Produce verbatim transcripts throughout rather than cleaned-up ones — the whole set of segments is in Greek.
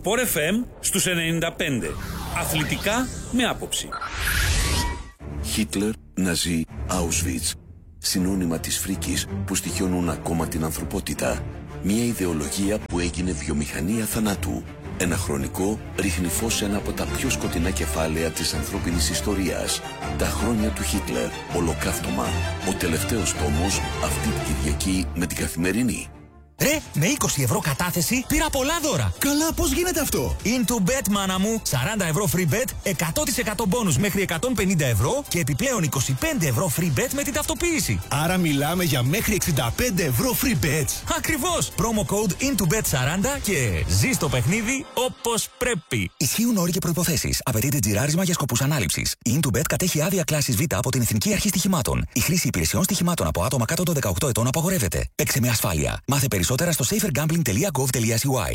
Sport εφ εμ στους ενενήντα πέντε. Αθλητικά με άποψη. Χίτλερ, Ναζί, Auschwitz. Συνώνυμα της φρίκης που στοιχιώνουν ακόμα την ανθρωπότητα. Μια ιδεολογία που έγινε βιομηχανία θανάτου. Ένα χρονικό ρίχνει φως σε ένα από τα πιο σκοτεινά κεφάλαια της ανθρώπινης ιστορίας. Τα χρόνια του Χίτλερ. Ολοκαύτωμα. Ο τελευταίος τόμος αυτή την Κυριακή με την Καθημερινή. Ρε, με είκοσι ευρώ κατάθεση πήρα πολλά δώρα. Καλά, πώς γίνεται αυτό? IntoBet, μάνα μου. σαράντα ευρώ free bet, εκατό τοις εκατό μπόνους μέχρι εκατόν πενήντα ευρώ και επιπλέον είκοσι πέντε ευρώ free bet με την ταυτοποίηση. Άρα μιλάμε για μέχρι εξήντα πέντε ευρώ free bets. Ακριβώς. Promo code IntoBet σαράντα και ζεις το παιχνίδι όπως πρέπει. Ισχύουν όροι και προϋποθέσεις. Απαιτείται τζιράρισμα για σκοπούς ανάληψης. Η IntoBet κατέχει άδεια κλάσης Β από την Εθνική Αρχή Στοιχημάτων. Η χρήση υπηρεσιών στοιχημάτων από άτομα κάτω των δεκαοκτώ ετών απαγορεύεται. Παίξε με ασφάλεια. Μάθε περισσότερα στο safer gambling τελεία gov τελεία c y.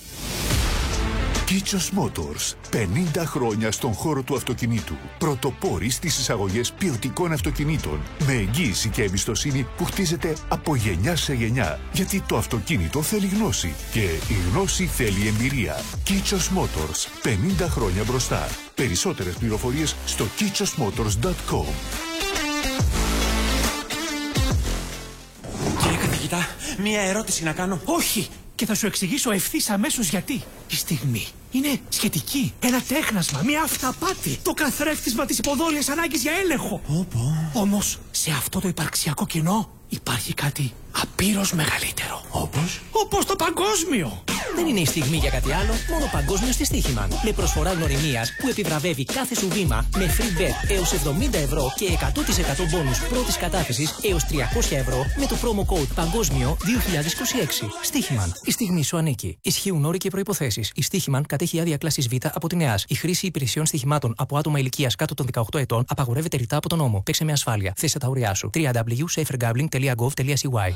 Kichos Motors. πενήντα χρόνια στον χώρο του αυτοκινήτου. Πρωτοπόροι στις εισαγωγές ποιοτικών αυτοκινήτων. Με εγγύηση και εμπιστοσύνη που χτίζεται από γενιά σε γενιά. Γιατί το αυτοκίνητο θέλει γνώση. Και η γνώση θέλει εμπειρία. Kichos Motors. πενήντα χρόνια μπροστά. Περισσότερες πληροφορίες στο kichos motors dot com. Κύριε καθηγητά, μία ερώτηση να κάνω. Όχι! Και θα σου εξηγήσω ευθύς αμέσως γιατί. Η στιγμή είναι σχετική. Ένα τέχνασμα, μία αυταπάτη. Το καθρέφτισμα της υποδόλιας ανάγκης για έλεγχο. Όπο. Όμως, σε αυτό το υπαρξιακό κοινό υπάρχει κάτι απείρως μεγαλύτερο. Όπως? Όπως το παγκόσμιο. Δεν είναι η στιγμή για κάτι άλλο, μόνο παγκόσμιο στη Στοίχημαν. Με προσφορά γνωριμίας που επιβραβεύει κάθε σου βήμα με free bet έως εβδομήντα ευρώ και εκατό τοις εκατό μπόνους πρώτης κατάθεσης έως τριακόσια ευρώ με το promo code Παγκόσμιο δύο χιλιάδες είκοσι έξι. Στοίχημαν. Η στιγμή σου ανήκει. Ισχύουν όροι και προϋποθέσεις. Η Στοίχημαν κατέχει άδεια κλάσης Β από την ΕΑΣ. Η χρήση υπηρεσιών στοιχημάτων από άτομα ηλικίας κάτω των δεκαοκτώ ετών απαγορεύεται ρητά από τον νόμο. Παίξε με ασφάλεια. Θέσε τα ωριά σου. double-u double-u double-u τελεία safer gambling τελεία gov τελεία c y.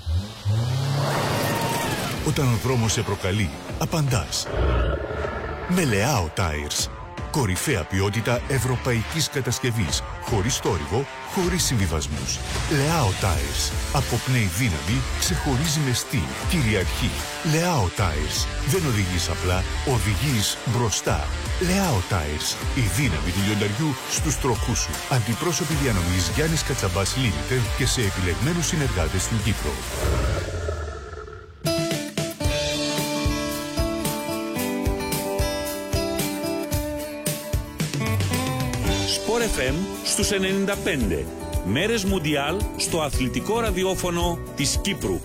Όταν ο δρόμος σε προκαλεί, απαντάς. Με Leao Tires. Κορυφαία ποιότητα ευρωπαϊκής κατασκευής. Χωρίς θόρυβο, χωρίς συμβιβασμούς. Leao Tires. Αποπνέει δύναμη, ξεχωρίζει με στυλ, κυριαρχεί. Leao Tires. Δεν οδηγείς απλά, οδηγείς μπροστά. Leao Tires. Η δύναμη του λιονταριού στους τροχούς σου. Αντιπρόσωποι διανομής Γιάννης Κατσαμπάς Limited και σε επιλεγμένους συνεργάτες στην Κύπρο. Sport εφ εμ στους ενενήντα πέντε. Μέρες Μουντιάλ στο αθλητικό ραδιόφωνο της Κύπρου.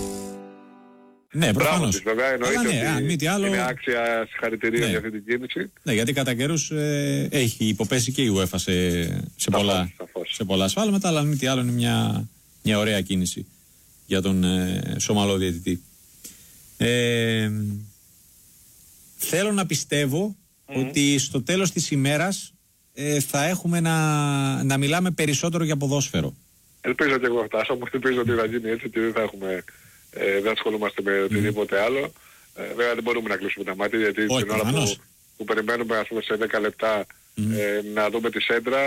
Ναι, προφανώς. Βέβαια, εννοείται ναι, αν μη τι άλλο... είναι άξια συγχαρητηρία ναι. για αυτή την κίνηση. Ναι, γιατί κατά καιρούς ε, έχει υποπέσει και η UEFA σε, σε, πολλά, σε πολλά ασφάλματα, αλλά αν μη τι άλλο είναι μια, μια ωραία κίνηση για τον ε, Σομαλό διαιτητή. Ε, θέλω να πιστεύω mm. ότι στο τέλος της ημέρας ε, θα έχουμε να, να μιλάμε περισσότερο για ποδόσφαιρο. Ελπίζω και εγώ φτάσω, όμως ελπίζω ότι θα γίνει έτσι και δεν θα έχουμε... Ε, δεν ασχολούμαστε με οτιδήποτε mm. άλλο. Ε, βέβαια δεν μπορούμε να κλείσουμε τα μάτια γιατί Όχι, την ώρα που, που περιμένουμε ας πούμε, σε δέκα λεπτά mm. ε, να δούμε τη σέντρα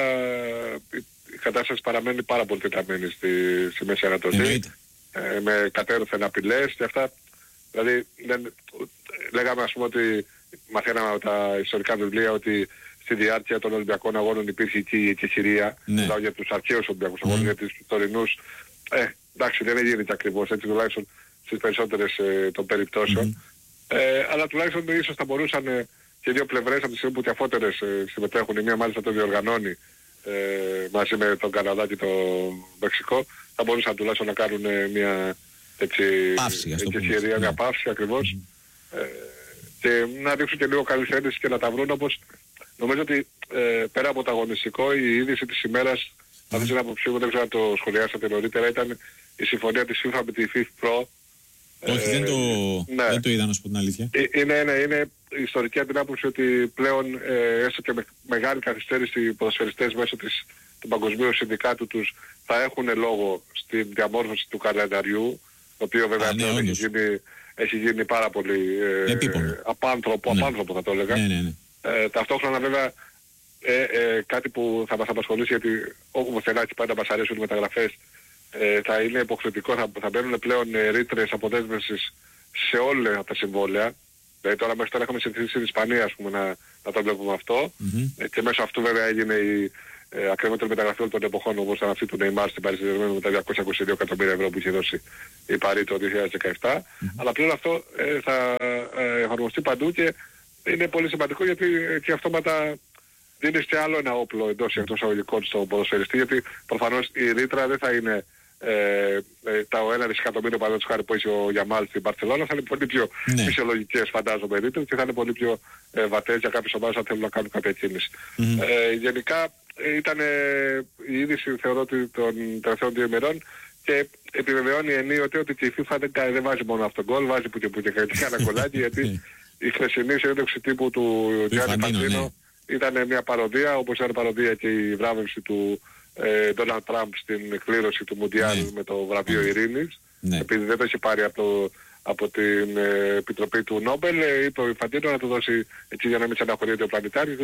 η κατάσταση παραμένει πάρα πολύ τεταμένη στη, στη Μέση Ανατολή ε, με κατέρωθεν απειλές και αυτά. Δηλαδή δεν, λέγαμε ας πούμε ότι μαθαίναμε από τα ιστορικά βιβλία ότι στη διάρκεια των Ολυμπιακών Αγώνων υπήρχε και η εκεχηρία mm. για τους αρχαίους Ολυμπιακούς mm. Αγώνων, για τους τωρινούς. Ε, εντάξει, δεν έγινε και ακριβώς έτσι, τουλάχιστον στις περισσότερες ε, των περιπτώσεων. Mm-hmm. Ε, αλλά τουλάχιστον ίσως θα μπορούσαν ε, και δύο πλευρές από τη στιγμή που και αφότερες ε, συμμετέχουν. Η μία μάλιστα το διοργανώνει ε, μαζί με τον Καναδά και το Μεξικό. Θα μπορούσαν τουλάχιστον να κάνουν ε, μια έτσι εκεχηρία, μια παύση ακριβώς. Mm-hmm. Ε, και να δείξουν και λίγο καλή θέληση και να τα βρουν, όπως νομίζω ότι ε, πέρα από το αγωνιστικό η είδηση της ημέρας, mm. αυτή την άποψή μου, δεν ξέρω αν το σχολιάσατε νωρίτερα, ήταν η συμφωνία της FIFA με τη FIFA Pro. Όχι, ε, δεν, το, ναι. δεν το είδα να σου πω την αλήθεια. Ε, είναι, είναι, είναι ιστορική από την άποψη ότι πλέον ε, έστω και με μεγάλη καθυστέρηση οι ποδοσφαιριστές μέσω της, του Παγκοσμίου Συνδικάτου τους θα έχουν λόγο στην διαμόρφωση του καλενταριού, το οποίο βέβαια Α, ναι, έχει, γίνει, έχει γίνει πάρα πολύ ε, απάνθρωπο, ναι. απάνθρωπο θα το έλεγα. Ναι, ναι, ναι. Ε, ταυτόχρονα βέβαια ε, ε, κάτι που θα μας απασχολήσει, γιατί όπου πουθενά και πάντα μας αρέσουν οι μεταγραφές, ε, θα είναι υποχρεωτικό, θα, θα μπαίνουν πλέον ε, ρήτρες αποδέσμευσης σε όλα τα συμβόλαια, Δηλαδή τώρα μέχρι τώρα είχαμε συνηθίσει στην Ισπανία, ας πούμε, να, να το βλέπουμε αυτό. Mm-hmm. Ε, και μέσω αυτού βέβαια έγινε η ε, ακριβότερη μεταγραφή όλων των εποχών, όπως ήταν αυτή του Neymar στην Paris Saint-Germain με τα διακόσια είκοσι δύο εκατομμύρια ευρώ που είχε δώσει η Παρί το δύο χιλιάδες δεκαεπτά. Mm-hmm. Αλλά πλέον αυτό ε, θα ε, εφαρμοστεί παντού και είναι πολύ σημαντικό γιατί έτσι αυτόματα δίνεις και άλλο ένα όπλο εντός ή εκτός αγωγικών στον ποδοσφαιριστή, γιατί προφανώς η ρήτρα δεν θα είναι ε, ε, τα ένα δισεκατομμύριο παραδείγματος χάρη που έχει ο Γιαμάλ στην Μπαρσελόνα, θα είναι πολύ πιο ναι. φυσιολογικές φαντάζομαι ρήτρες και θα είναι πολύ πιο ε, βατές για κάποιες ομάδες αν θέλουν να κάνουν κάποια κίνηση. Mm-hmm. Ε, γενικά ήταν ε, η είδηση θεωρώ ότι των τελευταίων δύο ημερών και επιβεβαιώνει ενίοτε ότι και η FIFA δεν, δεν βάζει μόνο αυτόν τον γκολ, βάζει που και που και κάτι ένα κολλάκι γιατί η χθεσινή συνέντευξη τύπου του Γιάννη Φαντίνο ήταν μια παροδία, όπως ήταν παροδία και η βράβευση του Ντόναλντ Τραμπ στην εκπλήρωση του Μουντιάλ ναι. με το βραβείο ναι. Ειρήνης, ναι. επειδή δεν το έχει πάρει από, το, από την ε, Επιτροπή του Νόμπελ, ε, είπε ο Ιφαντίνο να του δώσει εκεί για να μην ξαναχωρείται ο πλανητάριος.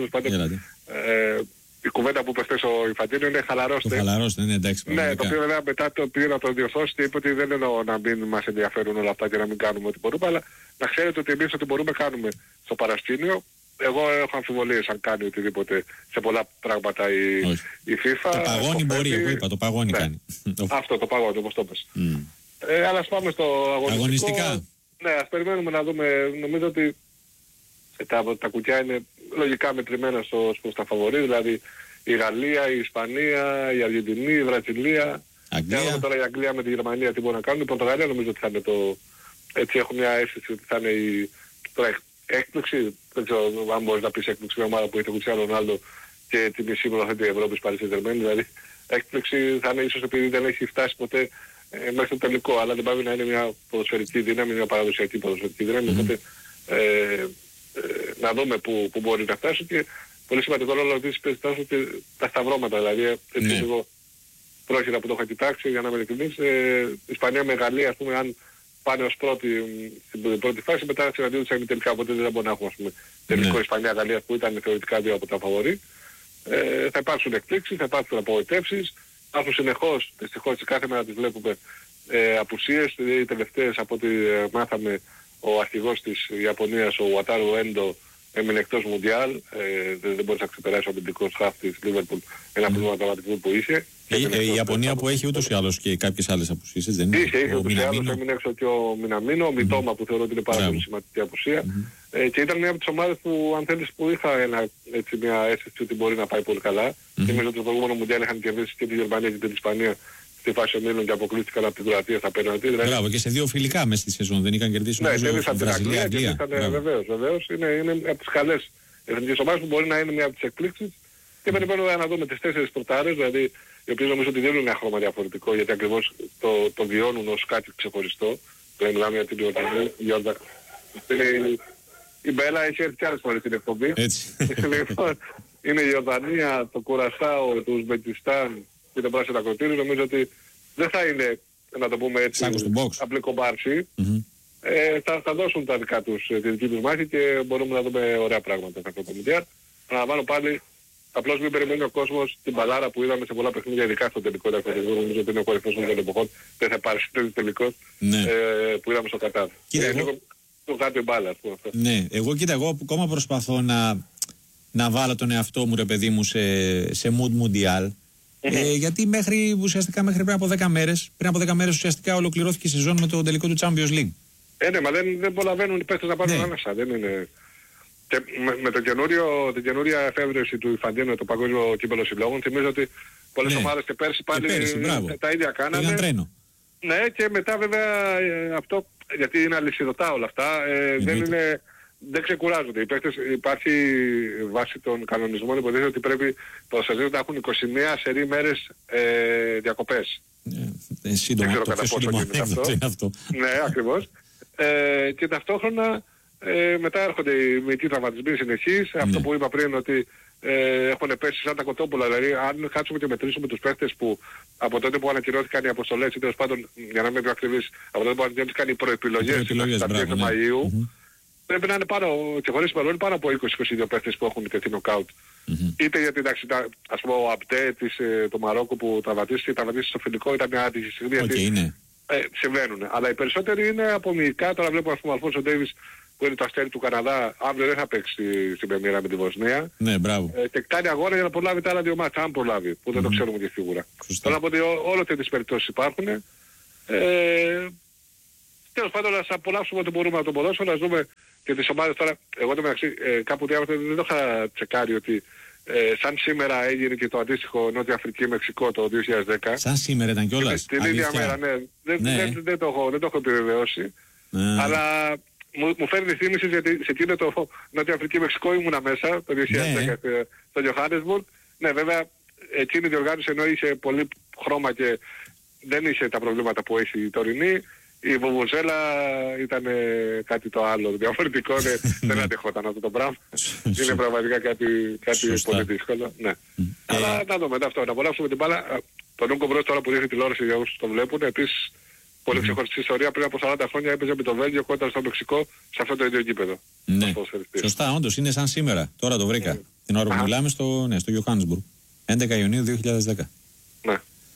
Ε, η κουβέντα που είπε χθες ο Ιφαντίνο είναι χαλαρώστε. Το χαλαρώστε, ναι, εντάξει. Ναι, το οποίο βέβαια μετά το πήγε να το διορθώσει και είπε ότι δεν εννοώ να μην μας ενδιαφέρουν όλα αυτά και να μην κάνουμε ό,τι μπορούμε, αλλά να ξέρετε ότι εμείς ό,τι μπορούμε κάνουμε στο παρασκήνιο. Εγώ έχω αμφιβολίες αν κάνει οτιδήποτε σε πολλά πράγματα η, η FIFA. Το παγώνει μπορεί, εγώ είπα, το παγώνει ναι. κάνει. Αυτό το παγώνει, όπως το πες. Mm. Ε, αλλά ας πάμε στο αγωνιστικό. Αγωνιστικά. Ναι, ας περιμένουμε να δούμε. Νομίζω ότι τα, τα κουκιά είναι λογικά μετρημένα στο, στο, στα φαβορί, δηλαδή η Γαλλία, η Ισπανία, η Αργεντινή, η Βραζιλία. Και αν δούμε τώρα η Αγγλία με τη Γερμανία τι μπορεί να κάνουν. Η Πορτογαλία νομίζω ότι θα είναι το... Έτσι έχω μια αίσθηση ότι θα είναι η... Τώρα, έκπληξη, δεν ξέρω αν μπορείς να πεις έκπληξη μια ομάδα που έχει το Κριστιάνο Ρονάλντο και την μισή μονοθέτη Ευρώπης Paris Saint-Germain, δηλαδή έκπληξη θα είναι ίσως επειδή δεν έχει φτάσει ποτέ ε, μέχρι το τελικό, αλλά δεν πάει να είναι μια ποδοσφαιρική δύναμη, μια παραδοσιακή ποδοσφαιρική δύναμη, mm-hmm. οπότε ε, ε, να δούμε που, που μπορεί να φτάσει και πολύ σημαντικό ρόλο αυτής της παίζει και τα σταυρώματα, δηλαδή έτσι mm-hmm. λίγο πρόχειρα που το είχα κοιτάξει για να με ειλικρινείς, ε, Ισπανία με Γαλλία, ας πούμε, αν πάνε ως πρώτη στην πρώτη φάση, μετά συναντήσουν σε τελικά, οπότε δεν μπορεί να έχουμε τελικό ναι. Ισπανία-Γαλλία που ήταν θεωρητικά δύο από τα φαβορί. Ε, θα υπάρξουν εκπλήξεις, θα υπάρξουν απογοητεύσεις, θα έρθουν συνεχώς, δυστυχώς κάθε μέρα τις βλέπουμε ε, απουσίες, οι τελευταίες από ό,τι ε, μάθαμε ο αρχηγός της Ιαπωνίας, ο Ουατάρου Έντο, έμεινε εκτός Μουντιάλ, ε, δεν, δεν μπορείς να ξεπεράσει ο αμυντικός χαφ της Λίβερπουλ ένα mm. πρόβλημα τραυματισμού που είχε. Ε, ε, η Ιαπωνία που έχει ούτως ή άλλως και κάποιες άλλες απουσίες, δεν είναι? Είχε, είχε ούτως ή άλλως, έμεινε έξω και ο Μιναμίνο, ο Μιτόμα που θεωρώ ότι είναι πάρα πολύ σημαντική απουσία. Mm-hmm. Ε, και ήταν μια από τις ομάδες που, αν θέλεις, που είχα ένα, έτσι, μια αίσθηση ότι μπορεί να πάει πολύ καλά. Mm-hmm. Και νομίζω ότι το προηγούμενο Μουντιάλ είχαν κερδίσει και τη Γερμανία και την Ισπανία στη φάση ομίλων και αποκλείστηκαν από την Κροατία στα πέναλτι. Δηλαδή... Μπράβο, και σε δύο φιλικά μέσα στη σεζόν δεν είχαν κερδίσει. Ναι, κέρδισαν την Αγγλία και ήταν βεβαίως, βεβαίως. Είναι, είναι από τις καλές εθνικές ομάδες που μπορεί να είναι μια από τις εκπλήξεις. Και περιμένουμε να δούμε τις τέσσερις πρωτάρες, δηλαδή οι οποίες νομίζω ότι δίνουν ένα χρώμα διαφορετικό γιατί ακριβώς το, το βιώνουν ως κάτι ξεχωριστό. Δηλαδή μιλάμε για την Ιορδανία. Η Μπέλα έχει έρθει κι άλλες φορές την εκπομπή. Είναι η Ιορδανία, το Κουρασάο, το Ουσμπεκιστάν και το πράσινο ακροτήρι. Νομίζω ότι δεν θα είναι, να το πούμε έτσι, απλή κομπάρση. Mm-hmm. Ε, θα, θα δώσουν τα δικά τους, τη δική τους μάχη και μπορούμε να δούμε ωραία πράγματα σε αυτό το Μουντιάλ. Αναλαμβάνω πάλι, απλώς μην περιμένει ο κόσμος την μπαλάρα που είδαμε σε πολλά παιχνίδια, ειδικά στο τελικό δευτερικό. Νομίζω ότι είναι ο κορυφαίος των εποχών. Δεν θα πάρει στο τελικό ναι. ε, που είδαμε στο Κατάρ. Κοίτα, ε, εγώ... λίγο το κάτω μπάλα, ας πούμε. Ναι, εγώ κοίτα, εγώ ακόμα προσπαθώ να, να βάλω τον εαυτό μου, ρε παιδί μου, σε, σε mood Μουντιάλ. Ε, γιατί μέχρι, ουσιαστικά μέχρι πριν από δέκα μέρες, πριν από δέκα μέρες ουσιαστικά ολοκληρώθηκε η σεζόν με το τελικό του Champions League. Ε, ναι, μα δεν, δεν προλαβαίνουν οι παίκτες να πάρουν ναι. ανάσα. Δεν είναι... Και με, με το καινούριο, την καινούρια εφεύρεση του Ιφαντίνου, το παγκόσμιο κύπελλο συλλόγων, θυμίζω ότι πολλές ναι. ομάδες και πέρσι πάλι και πέρσι, τα ίδια κάνανε. Τρένο. Ναι, και μετά βέβαια ε, αυτό, γιατί είναι αλυσιδωτά όλα αυτά, ε, δεν, είναι, δεν ξεκουράζονται. Οι παίκτες, υπάρχει βάση των κανονισμών, υποτίθεται ότι πρέπει ποδοσφαιριστές να έχουν είκοσι μία σερί μέρες ε, διακοπές. Ε, σύντομα, δεν ξέρω κατά πόσο γίνεται αυτό. αυτό. Ναι, ακριβώς. Ε, και ταυτόχρονα ε, μετά έρχονται οι μυϊκοί τραυματισμοί συνεχείς. Ναι. Αυτό που είπα πριν ότι ε, έχουν πέσει σαν τα κοτόπουλα. Δηλαδή αν κάτσουμε και μετρήσουμε τους παίχτες που από τότε που ανακοινώθηκαν οι αποστολές ή τέλος πάντων, για να είμαι πιο ακριβής, από τότε που ανακοινώθηκαν οι προεπιλογές στα τέλη του Μαΐου, mm-hmm. πρέπει να είναι πάνω, και χωρίς παρόλο, πάνω από είκοσι με είκοσι δύο παίχτες που έχουν τεθεί νοκάουτ. Mm-hmm. Είτε γιατί εντάξει, ας πούμε ο Αμπτέ της, το Μαρόκο που τραυματίστηκε, τραυματίστηκε στο φιλικό, ήταν μια άτυχη στιγμή. Okay, γιατί, ε, συμβαίνουν. Αλλά οι περισσότεροι είναι από μυϊκά. Τώρα βλέπω ας πούμε ο Αλφόνσο Ντέιβις που είναι το Αστέρι του Καναδά, αύριο δεν θα παίξει στην πρεμιέρα με τη Βοσνία. Ναι, μπράβο. Ε, και κάνει αγώνα για να προλάβει τα άλλα δύο μάτια, αν προλάβει, που δεν mm. το ξέρουμε και σίγουρα. Θέλω να πω ότι όλες τις περιπτώσεις υπάρχουν. Ε, τέλος πάντων, να απολαύσουμε ό,τι μπορούμε να το ποδόσφαιρο, να δούμε και τις ομάδες τώρα. Εγώ το μεταξύ, ε, κάπου διάβασα, δεν το είχα τσεκάρει ότι ε, σαν σήμερα έγινε και το αντίστοιχο Νότια Αφρική Μεξικό το δύο χιλιάδες δέκα. Σαν σήμερα ήταν κιόλας. Την ίδια μέρα, ναι. Δεν, ναι. Δεν, δεν, δεν, το έχω, δεν το έχω επιβεβαιώσει. Ναι. Αλλά μου, μου φέρνει θύμηση γιατί σε εκείνο το Νότια Αφρική Μεξικό ήμουνα μέσα το δύο χιλιάδες δέκα ναι. στο Johannesburg. Ναι, βέβαια εκείνη η διοργάνωση ενώ είχε πολύ χρώμα και δεν είχε τα προβλήματα που έχει η τωρινή. Η βουβουζέλα ήταν ε, κάτι το άλλο, διαφορετικό, ναι, δεν αντεχόταν αυτό το πράγμα. Είναι πραγματικά κάτι, κάτι πολύ δύσκολο. Ναι. Mm. Αλλά να δούμε αυτό, να απολαύσουμε την μπάλα. Τον Ούγκο Μπρος τώρα που δείχνει τηλεόραση για όσους το βλέπουν, επίσης πολύ ξεχωριστή ιστορία, πριν από σαράντα χρόνια έπαιζε με το Βέλγιο κόντρα στο Μεξικό σε αυτό το ίδιο γήπεδο. Ναι, σωστά, όντως είναι σαν σήμερα, τώρα το βρήκα. Mm. Την ώρα που μιλάμε στο, ναι, στο Johannesburg, έντεκα Ιουνίου δύο χιλιάδες δέκα. Ναι.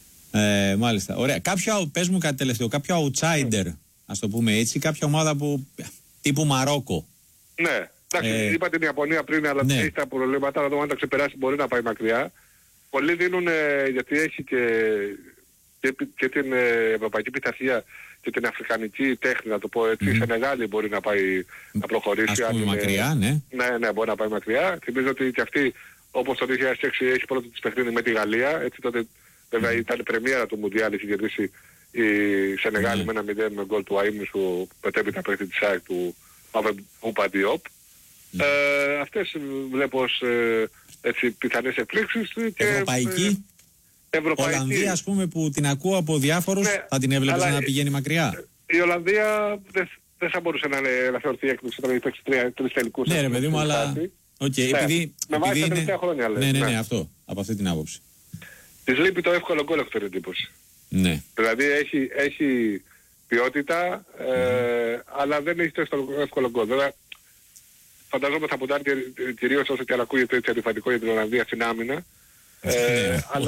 Ε, μάλιστα. Ωραία. Κάποιο, πες μου κάτι τελευταίο, κάποιο outsider, ας το πούμε έτσι, κάποια ομάδα που τύπου Μαρόκο. Ναι, εντάξει, ε, είπα την Ιαπωνία πριν, αλλά ναι. Έχει τα προβλήματα, να δούμε αν τα ξεπεράσει μπορεί να πάει μακριά. Πολλοί δίνουν, ε, γιατί έχει και, και, και την ε, ευρωπαϊκή πειθαρχία και την αφρικανική τέχνη, να το πω έτσι, mm. σε μεγάλη μπορεί να πάει να προχωρήσει. Ας πούμε μακριά, ναι. Ναι, ναι, μπορεί να πάει μακριά. Θυμίζω ότι και αυτή, όπως το δύο χιλιάδες έξι έχει πρώτο της παιχνίδι με τη Γαλλία, έτσι τότε. Βέβαια ήταν η πρεμιέρα του Μουντιάλ, είχε κερδίσει η Σενεγάλη mm. με ένα μηδέν με γκολ του Αΐμνης του μετέπειτα παίκτη της ΑΕΚ του Μαυρούπα Διόπ. Mm. Ε, αυτές βλέπω ως ε, έτσι, πιθανές εκπλήξεις. Ευρωπαϊκή. Ε, Ευρωπαϊκή. Ολλανδία ας πούμε που την ακούω από διάφορους, ναι, θα την έβλεπες να πηγαίνει μακριά. Η Ολλανδία δεν δε θα μπορούσε να, να θεωρηθεί έκπληξη όταν έχει τρεις τελικούς. Ναι ρε παιδί μου, αλλά okay, ναι. επειδή, με βάση τα τελευταία είναι... χρόνια ναι, ναι, ναι, ναι, αυτό, από αυτή την άποψη. Της λείπει το εύκολο γκολ, έχω την εντύπωση. Ναι. Δηλαδή έχει, έχει ποιότητα, ε, mm. αλλά δεν έχει το εύκολο γκολ. Βέβαια, φανταζόμαι θα ποντάρει κυρίως όσο και αν ακούγεται έτσι αντιφατικό για την Ολλανδία στην άμυνα. Ε, αλλά...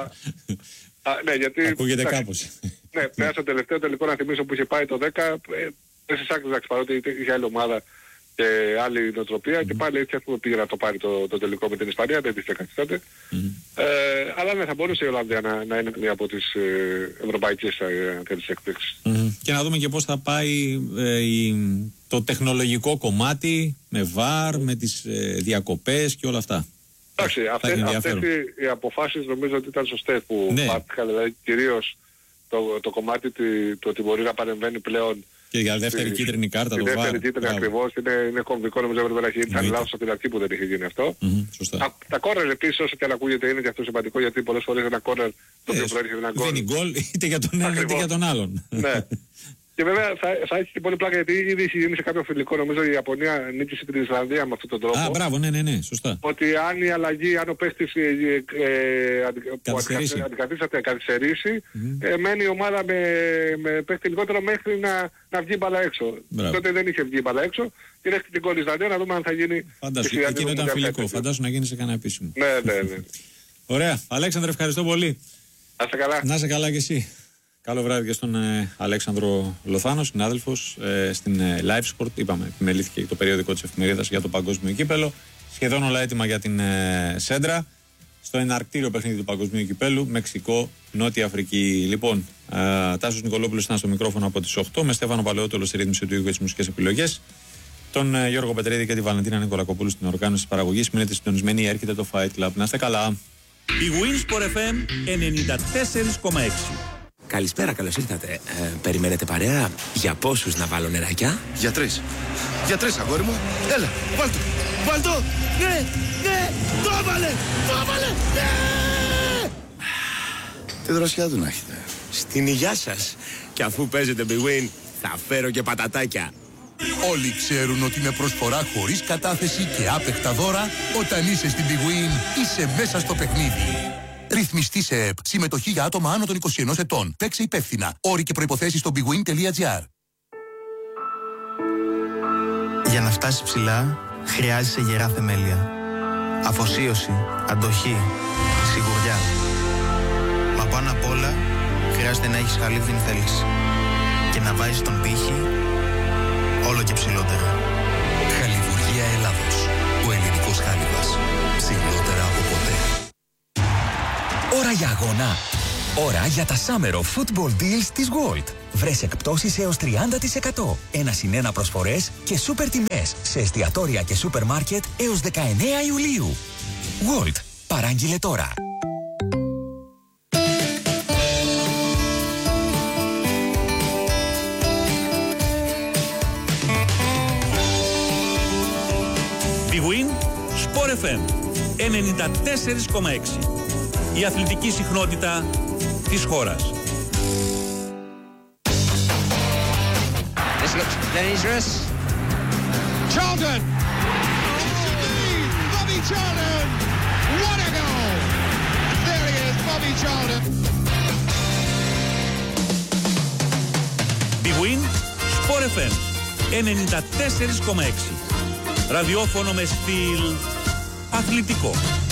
α, ναι, γιατί... Ακούγεται κάπως. Ναι, πέρασε το τελευταίο τελικό να θυμίσω που είχε πάει το δέκα, ε, δεν σε άκρης παρότι είχε άλλη ομάδα και άλλη νοοτροπία mm. και πάλι έτσι ας πούμε πήγε να το πάρει το, το τελικό με την Ισπανία, δεν της έκανε τότε. Mm. Ε, αλλά ναι, θα μπορούσε η Ολλανδία να, να είναι μία από τις ε, ευρωπαϊκές ε, εκπλήξεις. Mm. Και να δούμε και πώς θα πάει ε, η, το τεχνολογικό κομμάτι με βαρ, με τις ε, διακοπές και όλα αυτά. Εντάξει, αυτές, αυτές οι, οι αποφάσεις νομίζω ότι ήταν σωστές που ναι. πάτυχαν, δηλαδή κυρίως το, το κομμάτι το ότι μπορεί να παρεμβαίνει πλέον. Και για δεύτερη στη, κίτρινη κάρτα το βάρ. Δεύτερη κίτρινη ακριβώς, είναι, είναι κομβικό, νομίζω έπρεπε να γίνει. Ήταν λάθος από την αρχή που δεν είχε γίνει αυτό. Mm-hmm, σωστά. Τα, τα κόρνερ επίσης όσο και αν ακούγεται είναι και αυτό σημαντικό, γιατί πολλές φορές ένα κόρνερ το οποίο προέρχεται ένα γκολ. Δίνει γκολ είτε για τον ένα είτε για τον άλλον. Ναι. Και βέβαια θα, θα έχει και πολύ πλάκα γιατί ήδη έχει γίνει σε κάποιο φιλικό, νομίζω η Ιαπωνία νίκησε την Ισλανδία με αυτόν τον τρόπο. Α, μπράβο, ναι, ναι, ναι, σωστά. Ότι αν η αλλαγή, αν ο παίχτης ε, ε, αντικαθίσταται, καθυστερήσει, mm. ε, μένει η ομάδα με, με παίχτη λιγότερο μέχρι να, να βγει μπαλά έξω. Μπράβο. Τότε δεν είχε βγει μπαλά έξω και ρέχει την κόλλη Ισλανδία να δούμε αν θα γίνει. Φαντάσου, εκείνο ήταν φιλικό, φαντάσου να γίνει σε κανένα επίσημο. Ναι, ναι, ναι. Ωραία, Αλέξανδρε, ευχαριστώ πολύ. Να είσαι καλά. Να είσαι καλά κι εσύ. Καλό βράδυ και στον ε, Αλέξανδρο Λοθάνο, συνάδελφος ε, στην ε, Live Sport. Είπαμε, επιμελήθηκε το περιοδικό της εφημερίδας για το παγκόσμιο κύπελο. Σχεδόν όλα έτοιμα για την ε, Σέντρα. Στο εναρκτήριο παιχνίδι του παγκοσμίου κυπέλου, Μεξικό, Νότια Αφρική. Λοιπόν, ε, Τάσος Νικολόπουλος ήταν στο μικρόφωνο από τις οκτώ, με Στέφανο Παλαιότολο στη ρύθμιση του ήχου και τις μουσικές επιλογές. Τον ε, Γιώργο Πετρίδη και τη Βαλεντίνα Νικολακοπούλου στην οργάνωση της παραγωγής. Μείνετε συντονισμένοι, έρχεται το Fight Club. Να είστε καλά. Η Winsport εφ εμ ενενήντα τέσσερα κόμμα έξι. Καλησπέρα, καλώς ήρθατε. Ε, περιμένετε παρέα για πόσους να βάλω νεράκια? Για τρεις. Για τρεις, αγόρι μου. Έλα, βάλτο. Βάλτο. Ναι, ναι. Το έβαλε. Το έβαλε. Ναι. Τι δροσιά του να έχετε. Στην υγειά σας. Και αφού παίζετε Big Win, θα φέρω και πατατάκια. Όλοι ξέρουν ότι με προσφορά χωρίς κατάθεση και άπεκτα δώρα, όταν είσαι στην Big Win, είσαι μέσα στο παιχνίδι. Ρυθμιστή σε ΕΠ. Συμμετοχή για άτομα άνω των είκοσι ενός ετών. Παίξε υπεύθυνα. Όροι και προϋποθέσεις στο bigwin τελεία gr. Για να φτάσεις ψηλά, χρειάζεσαι γερά θεμέλια. Αφοσίωση, αντοχή, σιγουριά. Μα πάνω απ' όλα, χρειάζεται να έχεις χαλίβδινη θέληση. Και να βάζεις τον πύχη όλο και ψηλότερα. για αγώνα. Ώρα για τα Summer of Football Deals της Gold. Βρες εκπτώσεις έως τριάντα τοις εκατό. Ένα συν ένα προσφορές και σούπερ τιμές σε εστιατόρια και σούπερ μάρκετ έως δεκαεννέα Ιουλίου. Gold. Παράγγειλε τώρα. Big Win, Sport εφ εμ ενενήντα τέσσερα κόμμα έξι. Η αθλητική συχνότητα της χώρας. This looks dangerous. Charlton! Bobby Charlton! What a goal! There he is, Bobby Charlton. Big Win, Sport εφ εμ ενενήντα τέσσερα κόμμα έξι. Ραδιόφωνο με στυλ αθλητικό.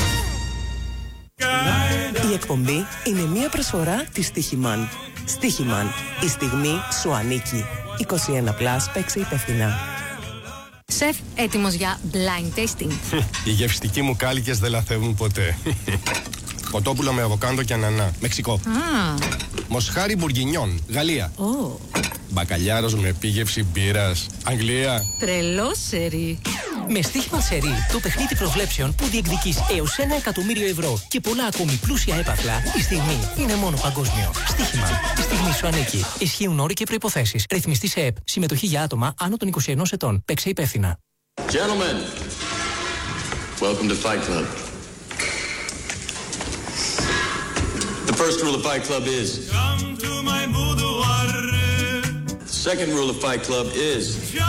Η εκπομπή είναι μια προσφορά της Στίχημαν. Στίχημαν. Η στιγμή σου ανήκει. είκοσι ένα πλας, παίξε υπεύθυνα. Σεφ, έτοιμος για blind tasting. Οι γευστικοί μου κάλικες δεν λαθεύουν ποτέ. Κοτόπουλο με αβοκάντο και ανανά. Μεξικό. Ah. Μοσχάρι μπουργκινιόν. Γαλλία. Oh. Μπακαλιάρος με επίγευση μπύρας. Αγγλία. Τρελό σερί. Με Στίχημαν Σερί, το παιχνίδι προβλέψεων που διεκδικείς έως ένα εκατομμύριο ευρώ και πολλά ακόμη πλούσια έπαθλα, η στιγμή είναι μόνο παγκόσμιο. Στίχημαν. Η στιγμή σου ανήκει. Ισχύουν όροι και προϋποθέσεις. Ρυθμιστή σε ΕΠ. Συμμετοχή για άτομα άνω των είκοσι ενός ετών. Παίξε υπεύθυνα. Gentlemen, welcome to Fight Club. The first rule of Fight Club is come to my boudoir. The second rule of Fight Club is